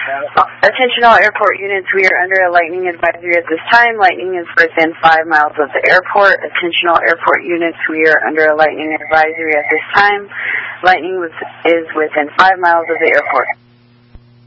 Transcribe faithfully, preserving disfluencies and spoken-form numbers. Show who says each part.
Speaker 1: Attention all airport units, we are under a lightning advisory at this time. Lightning is within five miles of the airport. Attention all airport units, we are under a lightning advisory at this time. Lightning was, is within five miles of the airport.